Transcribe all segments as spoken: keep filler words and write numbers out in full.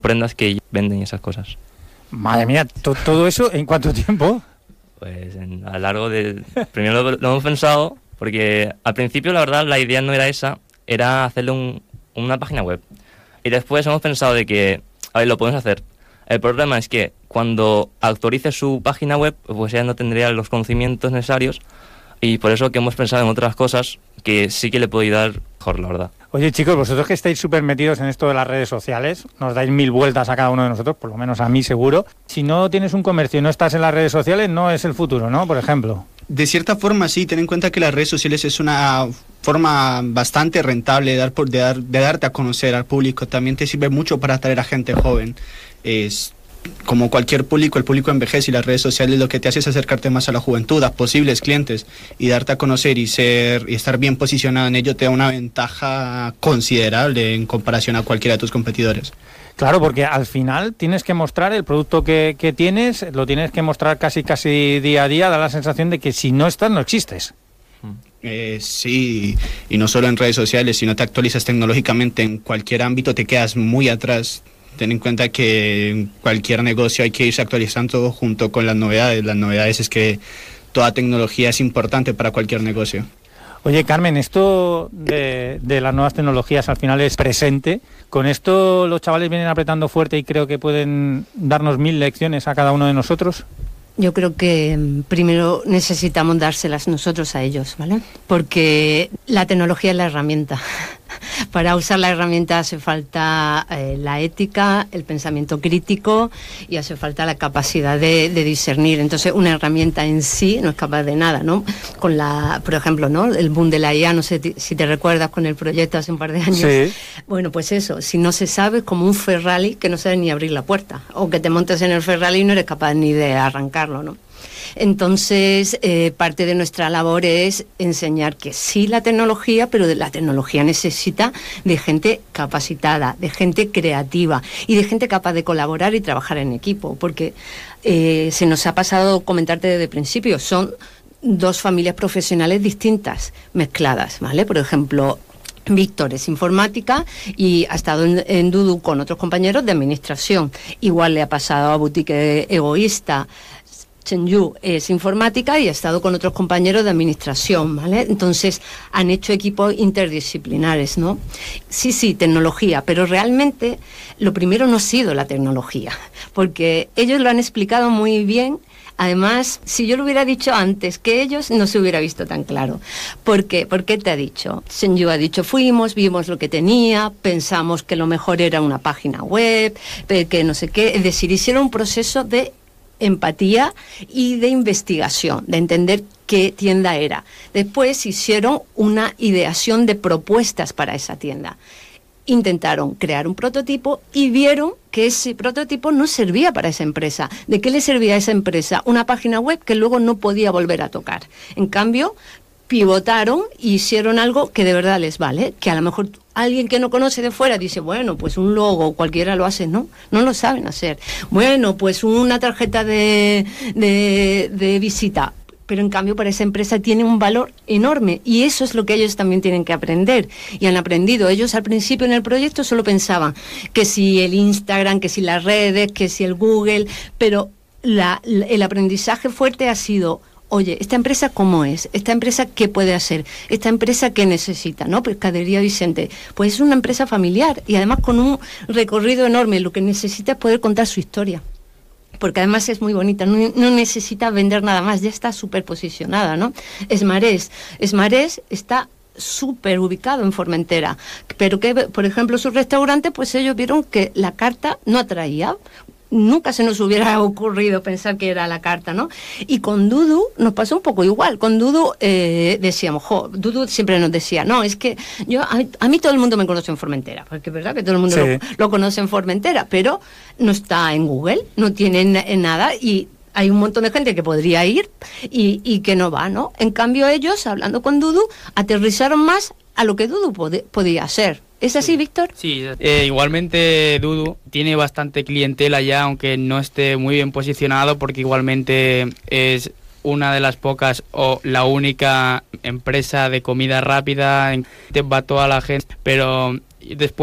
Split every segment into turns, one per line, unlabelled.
prendas que venden y esas cosas.
Madre mía, ¿to- ¿todo eso en cuánto tiempo?
Pues en, a lo largo de... Primero lo, lo hemos pensado, porque al principio la verdad la idea no era esa, era hacerle un, una página web. Y después hemos pensado de que, a ver, lo podemos hacer. El problema es que cuando actualice su página web, pues ya no tendría los conocimientos necesarios, y por eso que hemos pensado en otras cosas que sí que le puedo ayudar mejor, la verdad.
Oye, chicos, vosotros que estáis súper metidos en esto de las redes sociales, nos dais mil vueltas a cada uno de nosotros, por lo menos a mí seguro. Si no tienes un comercio y no estás en las redes sociales, no es el futuro, ¿no? Por ejemplo.
De cierta forma, sí, ten en cuenta que las redes sociales es una forma bastante rentable de, dar por, de, dar, de darte a conocer al público. También te sirve mucho para atraer a gente joven. Es como cualquier público, el público envejece y las redes sociales lo que te hace es acercarte más a la juventud, a posibles clientes, y darte a conocer y ser y estar bien posicionado en ello te da una ventaja considerable en comparación a cualquiera de tus competidores.
Claro, porque al final tienes que mostrar el producto que, que tienes, lo tienes que mostrar casi casi día a día, da la sensación de que si no estás, no existes.
Eh, sí, y no solo en redes sociales, si no te actualizas tecnológicamente en cualquier ámbito te quedas muy atrás. Ten en cuenta que en cualquier negocio hay que irse actualizando junto con las novedades. Las novedades es que toda tecnología es importante para cualquier negocio.
Oye, Carmen, esto de, de las nuevas tecnologías al final es presente. Con esto los chavales vienen apretando fuerte y creo que pueden darnos mil lecciones a cada uno de nosotros.
Yo creo que primero necesitamos dárselas nosotros a ellos, ¿vale? Porque la tecnología es la herramienta. Para usar la herramienta hace falta eh, la ética, el pensamiento crítico y hace falta la capacidad de, de discernir. Entonces, una herramienta en sí no es capaz de nada, ¿no? Con la, por ejemplo, ¿no? El boom de la I A, no sé t- si te recuerdas con el proyecto hace un par de años.
Sí.
Bueno, pues eso, si no se sabe, es como un Ferrari que no sabe ni abrir la puerta, o que te montes en el Ferrari y no eres capaz ni de arrancarlo, ¿no? Entonces, eh, parte de nuestra labor es enseñar que sí la tecnología, pero de la tecnología necesita de gente capacitada, de gente creativa y de gente capaz de colaborar y trabajar en equipo, porque eh, se nos ha pasado comentarte desde el principio, son dos familias profesionales distintas, mezcladas, ¿vale? Por ejemplo, Víctor es informática y ha estado en, en Dudu con otros compañeros de administración. Igual le ha pasado a Boutique Egoísta. Chenyu es informática y ha estado con otros compañeros de administración, ¿vale? Entonces han hecho equipos interdisciplinares, ¿no? Sí, sí, tecnología, pero realmente lo primero no ha sido la tecnología, porque ellos lo han explicado muy bien. Además, si yo lo hubiera dicho antes que ellos, no se hubiera visto tan claro. ¿Por qué? ¿Por qué te ha dicho? Chenyu ha dicho, fuimos, vimos lo que tenía, pensamos que lo mejor era una página web, que no sé qué, es decir, hicieron un proceso de empatía y de investigación, de entender qué tienda era. Después hicieron una ideación de propuestas para esa tienda. Intentaron crear un prototipo y vieron que ese prototipo no servía para esa empresa. ¿De qué le servía a esa empresa? Una página web que luego no podía volver a tocar. En cambio, pivotaron y hicieron algo que de verdad les vale, que a lo mejor alguien que no conoce de fuera dice, bueno, pues un logo, cualquiera lo hace, no, no lo saben hacer. Bueno, pues una tarjeta de, de, de visita, pero en cambio para esa empresa tiene un valor enorme y eso es lo que ellos también tienen que aprender y han aprendido. Ellos al principio en el proyecto solo pensaban que si el Instagram, que si las redes, que si el Google, pero la, el aprendizaje fuerte ha sido, oye, ¿esta empresa cómo es? ¿Esta empresa qué puede hacer? ¿Esta empresa qué necesita? ¿No? Pescadería Vicente, pues es una empresa familiar y además con un recorrido enorme. Lo que necesita es poder contar su historia. Porque además es muy bonita, no, no necesita vender nada más, ya está súper posicionada, ¿no? Esmarés, Esmarés está súper ubicado en Formentera, pero que, por ejemplo, su restaurante, pues ellos vieron que la carta no atraía. Nunca se nos hubiera ocurrido pensar que era la carta, ¿no? Y con Dudu nos pasó un poco igual. Con Dudu eh, decíamos, jo, Dudu siempre nos decía, no, es que yo a mí, a mí todo el mundo me conoce en Formentera, porque es verdad que todo el mundo sí. lo, lo conoce en Formentera, pero no está en Google, no tiene en nada y hay un montón de gente que podría ir y, y que no va, ¿no? En cambio ellos, hablando con Dudu, aterrizaron más a lo que Dudu pod- podía hacer. ¿Es así, Víctor?
Sí, eh, igualmente Dudu tiene bastante clientela ya, aunque no esté muy bien posicionado, porque igualmente es una de las pocas o la única empresa de comida rápida, en que va toda la gente, pero después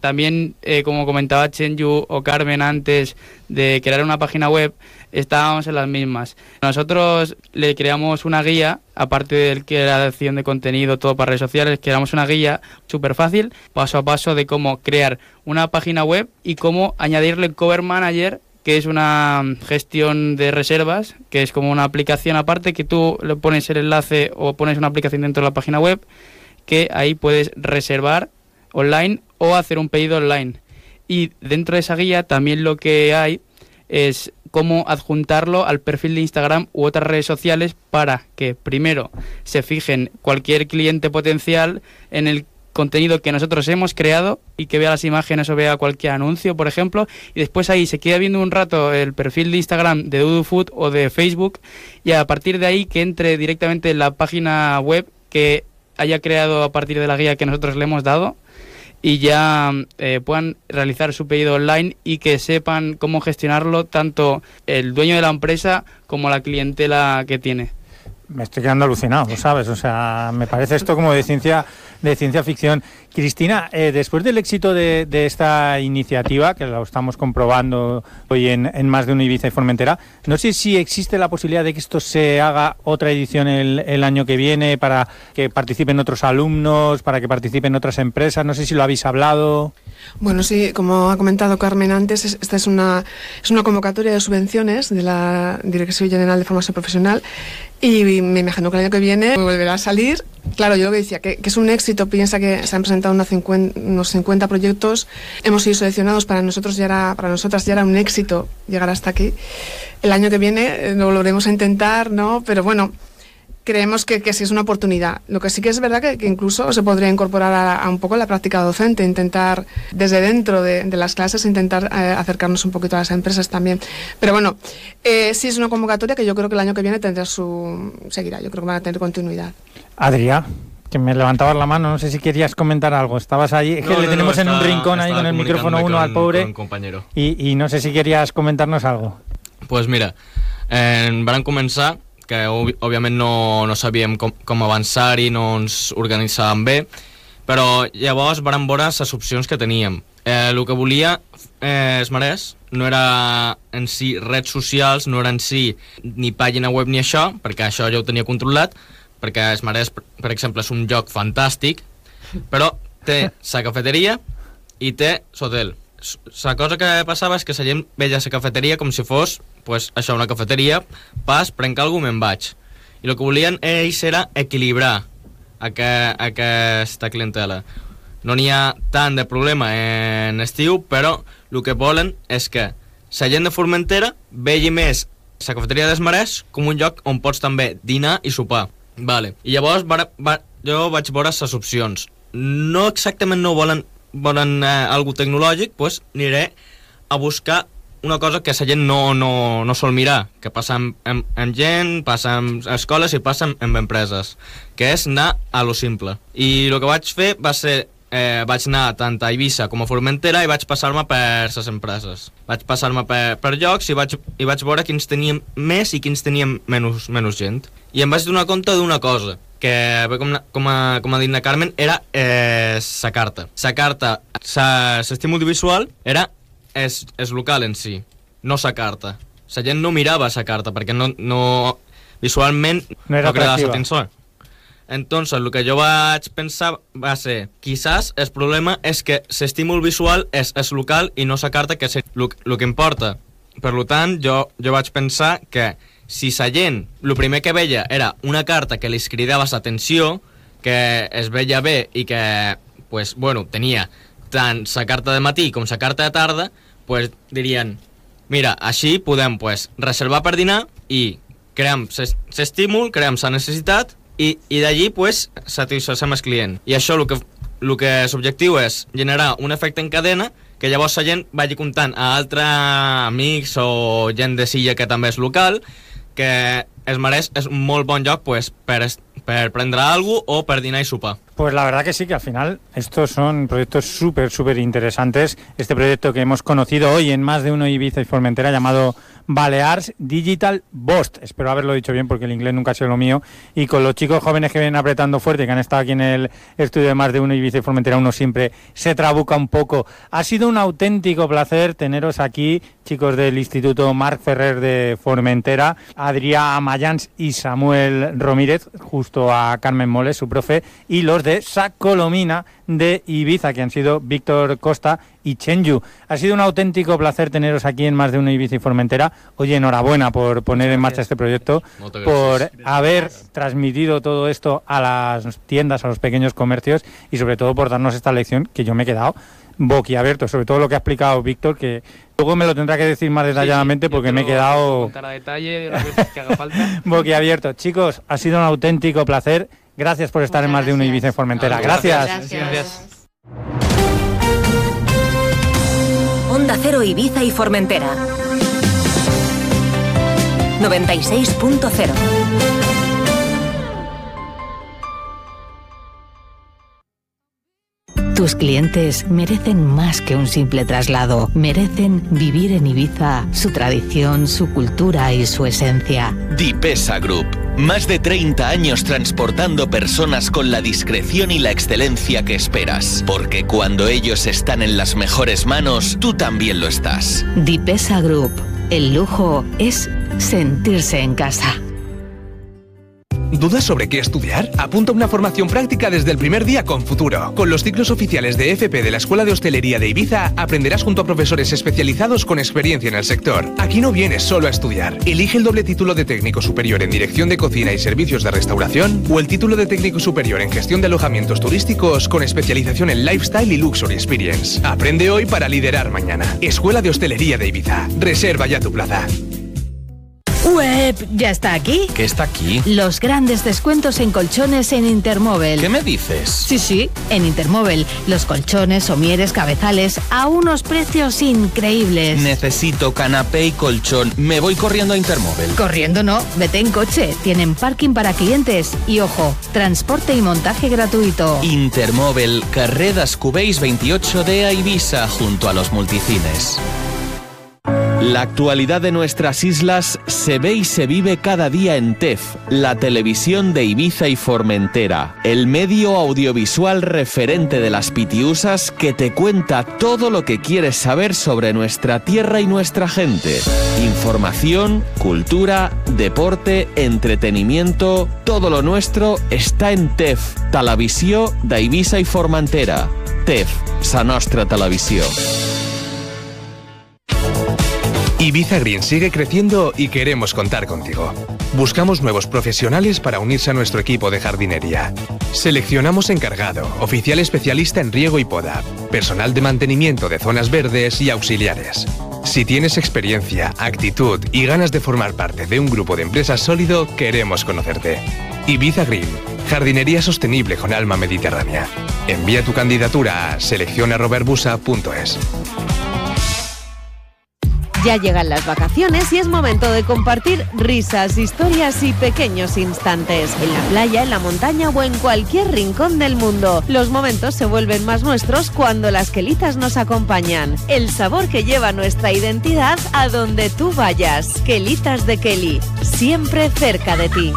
también, eh, como comentaba Chenyu o Carmen antes de crear una página web, estábamos en las mismas. Nosotros le creamos una guía, aparte de la creación de contenido, todo para redes sociales, creamos una guía súper fácil, paso a paso, de cómo crear una página web y cómo añadirle Cover Manager, que es una gestión de reservas, que es como una aplicación aparte que tú le pones el enlace o pones una aplicación dentro de la página web, que ahí puedes reservar online o hacer un pedido online. Y dentro de esa guía también lo que hay es cómo adjuntarlo al perfil de Instagram u otras redes sociales para que primero se fijen cualquier cliente potencial en el contenido que nosotros hemos creado y que vea las imágenes o vea cualquier anuncio, por ejemplo, y después ahí se queda viendo un rato el perfil de Instagram de Dudu Food o de Facebook, y a partir de ahí que entre directamente en la página web que haya creado a partir de la guía que nosotros le hemos dado, y ya eh, puedan realizar su pedido online y que sepan cómo gestionarlo tanto el dueño de la empresa como la clientela que tiene.
Me estoy quedando alucinado, ¿sabes? O sea, me parece esto como de ciencia de ciencia ficción. Cristina, eh, después del éxito de, de esta iniciativa, que lo estamos comprobando hoy en, en Más de Uno Ibiza y Formentera, no sé si existe la posibilidad de que esto se haga otra edición el, el año que viene, para que participen otros alumnos, para que participen otras empresas. No sé si lo habéis hablado.
Bueno, sí, como ha comentado Carmen antes, esta es una, es una convocatoria de subvenciones de la Dirección General de Formación Profesional, y me imagino que el año que viene volverá a salir. Claro, yo lo que decía, que, que es un éxito. Piensa que se han presentado unos cincuenta, unos cincuenta proyectos, hemos sido seleccionados, para nosotros ya era, para nosotras ya era un éxito llegar hasta aquí. El año que viene eh, lo volveremos a intentar, ¿no? Pero bueno, creemos que, que sí es una oportunidad. Lo que sí que es verdad que, que incluso se podría incorporar a, a un poco la práctica docente, intentar desde dentro de, de las clases, intentar eh, acercarnos un poquito a las empresas también. Pero bueno, eh, sí es una convocatoria que yo creo que el año que viene tendrá su... seguirá, yo creo que van a tener continuidad.
Adrià, que me levantabas la mano, no sé si querías comentar algo. Estabas ahí, es que
no,
le
no,
tenemos
no,
en un
estaba,
rincón ahí con el micrófono uno
con,
al pobre,
con un compañero.
Y, y no sé si querías comentarnos algo.
Pues mira, eh, van començar, que òbviament no, no sabíem com, com avançar-hi, no ens organitzàvem bé, però llavors vam veure les opcions que teníem. Eh, el que volia eh, Esmarès no era en si redes socials, no era en si ni pàgina web ni això, perquè això ja ho tenia controlat, perquè Esmarès, per exemple, és un lloc fantàstic, però té sa cafeteria i té l'hotel. La cosa que passava és que la gent veia la cafeteria com si fos, pues, això, una cafeteria, pas, prenc alguna cosa i me'n vaig. I el que volien ells era equilibrar aqu aquesta clientela. No n'hi ha tant de problema en estiu, però el que volen és que la gent de Formentera vegi més la cafeteria d'Esmarès com un lloc on pots també dinar i sopar. Vale. I llavors va, va, jo vaig veure les opcions. No exactament no volen volen eh, algo tecnològic, doncs aniré a buscar una cosa que la gent no, no, no sol mirar, que passa amb, amb, amb gent, passa amb escoles i passa amb, amb empreses, que és anar a lo simple. I el que vaig fer va ser, eh, vaig anar tant a Eivissa com a Formentera i vaig passar-me per les empreses. Vaig passar-me per, per llocs i vaig, i vaig veure quins teníem més i quins teníem menys, menys gent. I em vaig donar compte d'una cosa, que, com, com, a, com ha dit la Carmen, era eh, sa carta. Sa carta, l'estímul visual era és, és local en si, no sa carta. La gent no mirava sa carta perquè no, no visualment
no,
no credava l'atenció. Entonces, el que jo vaig pensar va ser, quizás el problema és que l'estímul visual és, és local i no sa carta, que és el, el que importa. Per tant, jo, jo vaig pensar que si la gent, el primer que veia era una carta que li cridava l'atenció, que es veia bé i que, pues, bueno, tenia tant la carta de matí com la carta de tarda, pues, dirien, mira, així podem, pues, reservar per dinar i creem l'estímul, creem la necessitat i, i d'allí, pues, satisfacem el client. I això, el que, el que l'objectiu és generar un efecte en cadena, que llavors la gent vagi comptant a altres amics o gent de Silla que també és local, que Esmarès és un molt bon lloc, pues, per, per prendre algo o per dinar y sopar.
Pues la verdad que sí, que al final estos son proyectos súper, súper interesantes. Este proyecto que hemos conocido hoy en Más de Uno Ibiza y Formentera, llamado Balears Digital Bost. Espero haberlo dicho bien porque el inglés nunca ha sido lo mío. Y con los chicos jóvenes que vienen apretando fuerte, que han estado aquí en el estudio de Más de Uno, Ibiza y Formentera, uno siempre se trabuca un poco. Ha sido un auténtico placer teneros aquí, chicos del Instituto Marc Ferrer de Formentera, Adrià Mayans y Samuel Romírez, justo a Carmen Moles, su profe, y los de Sa Colomina de Ibiza, que han sido Víctor Costa y Chenyu. Ha sido un auténtico placer teneros aquí en Más de Uno Ibiza y Formentera. Oye, enhorabuena por poner en marcha este proyecto, por haber transmitido todo esto a las tiendas, a los pequeños comercios y sobre todo por darnos esta lección que yo me he quedado boquiabierto, sobre todo lo que ha explicado Víctor, que luego me lo tendrá que decir más detalladamente, sí, sí, porque me he quedado
contar a detalle las veces que haga falta.
boquiabierto. Chicos, ha sido un auténtico placer. Gracias por estar Muchas en Más de Uno Ibiza y Formentera. Gracias.
Gracias. Gracias.
Onda Cero Ibiza y Formentera. noventa y seis punto cero.
Tus clientes merecen más que un simple traslado. Merecen vivir en Ibiza, su tradición, su cultura y su esencia.
Dipesa Group. Más de treinta años transportando personas con la discreción y la excelencia que esperas. Porque cuando ellos están en las mejores manos, tú también lo estás.
Dipesa Group. El lujo es sentirse en casa.
¿Dudas sobre qué estudiar? Apunta a una formación práctica desde el primer día con Futuro. Con los ciclos oficiales de F P de la Escuela de Hostelería de Ibiza, aprenderás junto a profesores especializados con experiencia en el sector. Aquí no vienes solo a estudiar. Elige el doble título de técnico superior en dirección de cocina y servicios de restauración o el título de técnico superior en gestión de alojamientos turísticos con especialización en lifestyle y luxury experience. Aprende hoy para liderar mañana. Escuela de Hostelería de Ibiza. Reserva ya tu plaza.
Web, ¿ya está aquí?
¿Qué está aquí?
Los grandes descuentos en colchones en Intermóvil.
¿Qué me dices?
Sí, sí, en Intermóvil. Los colchones, somieres, cabezales a unos precios increíbles.
Necesito canapé y colchón. Me voy corriendo a Intermóvil.
Corriendo no, vete en coche. Tienen parking para clientes y, ojo, transporte y montaje gratuito.
Intermóvil, carrer Descubells veintiocho D a Ibiza, junto a los multicines. La actualidad de nuestras islas se ve y se vive cada día en T E F, la televisión de Ibiza y Formentera, el medio audiovisual referente de las Pitiusas que te cuenta todo lo que quieres saber sobre nuestra tierra y nuestra gente. Información, cultura, deporte, entretenimiento, todo lo nuestro está en T E F, Televisió de Ibiza y Formentera. T E F, sa nostra televisió.
Ibiza Green sigue creciendo y queremos contar contigo. Buscamos nuevos profesionales para unirse a nuestro equipo de jardinería. Seleccionamos encargado, oficial especialista en riego y poda, personal de mantenimiento de zonas verdes y auxiliares. Si tienes experiencia, actitud y ganas de formar parte de un grupo de empresas sólido, queremos conocerte. Ibiza Green, jardinería sostenible con alma mediterránea. Envía tu candidatura a selección arroba herbusa punto es.
Ya llegan las vacaciones y es momento de compartir risas, historias y pequeños instantes. En la playa, en la montaña o en cualquier rincón del mundo. Los momentos se vuelven más nuestros cuando las quelitas nos acompañan. El sabor que lleva nuestra identidad a donde tú vayas. Quelitas de Kelly, siempre cerca de ti.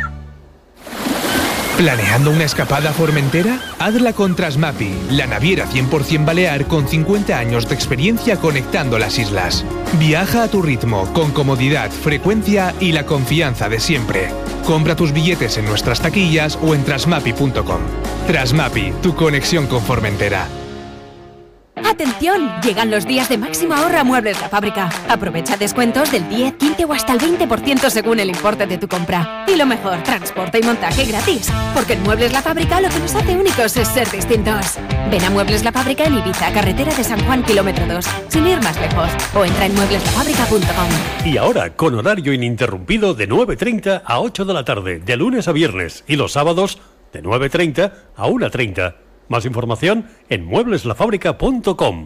¿Planeando una escapada a Formentera? Hazla con Trasmapi, la naviera cien por ciento balear con cincuenta años de experiencia conectando las islas. Viaja a tu ritmo, con comodidad, frecuencia y la confianza de siempre. Compra tus billetes en nuestras taquillas o en trasmapi punto com. Trasmapi, tu conexión con Formentera.
¡Atención! Llegan los días de máximo ahorro a Muebles La Fábrica. Aprovecha descuentos del diez, quince o hasta el veinte por ciento según el importe de tu compra. Y lo mejor, transporte y montaje gratis. Porque en Muebles La Fábrica lo que nos hace únicos es ser distintos. Ven a Muebles La Fábrica en Ibiza, carretera de San Juan, kilómetro dos, sin ir más lejos. O entra en muebles la fábrica punto com.
Y ahora, con horario ininterrumpido de nueve treinta a ocho de la tarde, de lunes a viernes, y los sábados de nueve treinta a una treinta. Más información en muebles la fábrica punto com.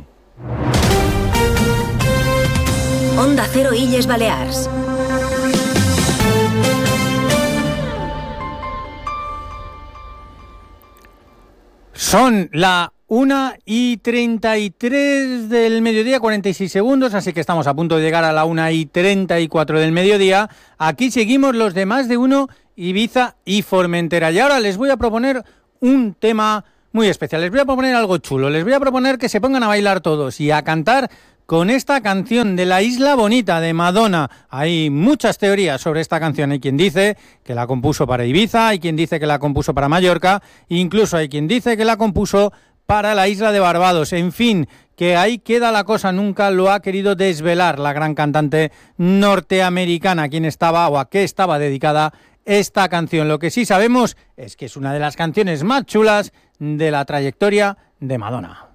Onda Cero Illes Balears.
Son la Una y treinta y tres del mediodía, cuarenta y seis segundos, así que estamos a punto de llegar a la una y treinta y cuatro del mediodía. Aquí seguimos los de Más de Uno, Ibiza y Formentera. Y ahora les voy a proponer un tema muy especial. Les voy a proponer algo chulo. Les voy a proponer que se pongan a bailar todos y a cantar con esta canción de La Isla Bonita de Madonna. Hay muchas teorías sobre esta canción. Hay quien dice que la compuso para Ibiza, hay quien dice que la compuso para Mallorca, incluso hay quien dice que la compuso para la isla de Barbados. En fin, que ahí queda la cosa. Nunca lo ha querido desvelar la gran cantante norteamericana a quien estaba o a qué estaba dedicada esta canción. Lo que sí sabemos es que es una de las canciones más chulas de la trayectoria de Madonna.